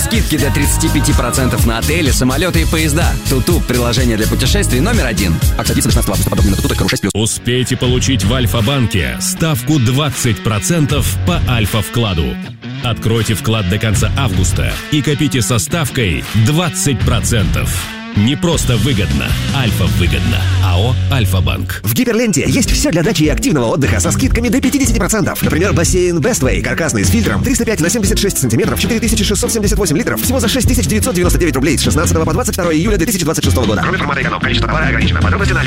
Скидки до 35% на отели, самолеты и поезда. Туту – приложение для путешествий номер 1. Акция длится до 16 августа. Подробнее на tutu.ru 6+. Успейте получить в Альфа-банке ставку 20% по Альфа-вкладу. Откройте вклад до конца августа и копите со ставкой 20%. Не просто выгодно, Альфа-выгодно. АО «Альфа-банк». В Гиперленте есть все для дачи и активного отдыха со скидками до 50%. Например, бассейн Bestway, каркасный с фильтром, 305 на 76 сантиметров, 4678 литров, всего за 6999 рублей с 16 по 22 июля 2026 года. Кроме формата эконом, количество товара ограничено. Подробности на